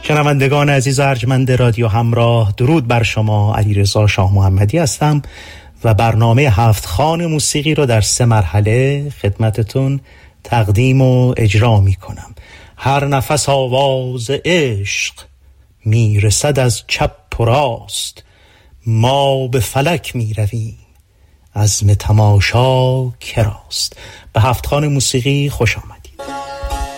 شنوندگان عزیز ارجمند رادیو همراه، درود بر شما. علیرضا شاه محمدی هستم و برنامه 7 خوان موسیقی رو در 3 مرحله خدمتتون تقدیم و اجرا می کنم. هر نفس آواز عشق میرسد از چپ و راست، ما به فلک می رویم عزم تماشا کراست. به 7 خوان موسیقی خوش آمد.